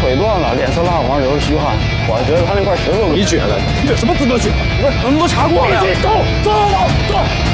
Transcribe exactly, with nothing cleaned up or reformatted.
腿断了，脸色蜡黄，流着虚汗。我觉得他那块石头， 你觉得？你有什么资格觉得？ 不是，我们都查过了呀。 走走走走。